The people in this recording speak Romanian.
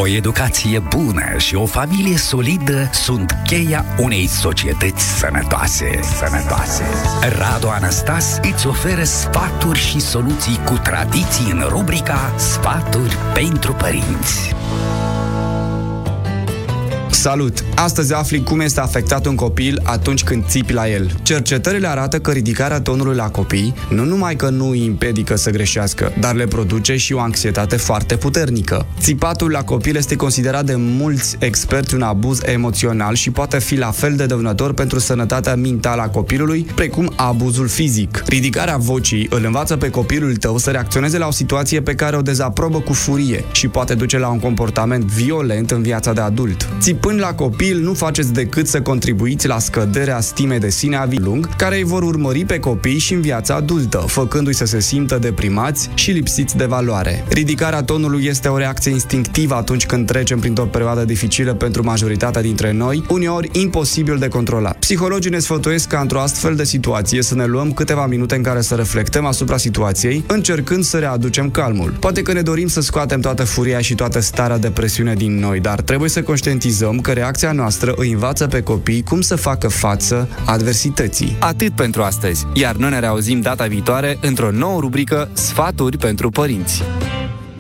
O educație bună și o familie solidă sunt cheia unei societăți sănătoase. Radu Anastas îți oferă sfaturi și soluții cu tradiții în rubrica Sfaturi pentru părinți. Salut! Astăzi afli cum este afectat un copil atunci când țipi la el. Cercetările arată că ridicarea tonului la copii nu numai că nu îi împiedică să greșească, dar le produce și o anxietate foarte puternică. Țipatul la copil este considerat de mulți experți un abuz emoțional și poate fi la fel de dăunător pentru sănătatea mentală a copilului, precum abuzul fizic. Ridicarea vocii îl învață pe copilul tău să reacționeze la o situație pe care o dezaprobă cu furie și poate duce la un comportament violent în viața de adult. Țipând la copil nu faceți decât să contribuiți la scăderea stimei de sine a lung, care îi vor urmări pe copii și în viața adultă, făcându-i să se simtă deprimați și lipsiți de valoare. Ridicarea tonului este o reacție instinctivă atunci când trecem printr-o perioadă dificilă pentru majoritatea dintre noi, uneori imposibil de controlat. Psihologii ne sfătuiesc ca într-o astfel de situație să ne luăm câteva minute în care să reflectăm asupra situației, încercând să readucem calmul. Poate că ne dorim să scoatem toată furia și toată starea de presiune din noi, dar trebuie să conștientizăm că reacția noastră îi învață pe copii cum să facă față adversității. Atât pentru astăzi, iar noi ne reauzim data viitoare într-o nouă rubrică Sfaturi pentru părinți.